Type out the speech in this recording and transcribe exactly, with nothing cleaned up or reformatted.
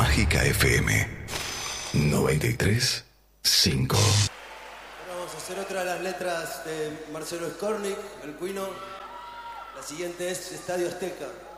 Mágica F M noventa y tres punto cinco. Ahora vamos a hacer otra de las letras de Marcelo Skornik, el Cuino. La siguiente es Estadio Azteca.